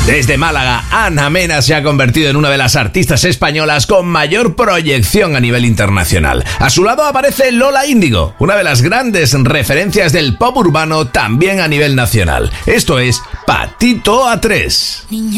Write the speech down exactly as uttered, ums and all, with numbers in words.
Desde Málaga, Ana Mena se ha convertido en una de las artistas españolas con mayor proyección a nivel internacional. A su lado aparece Lola Índigo, una de las grandes referencias del pop urbano también a nivel nacional. Esto es Patito A tres. Niña.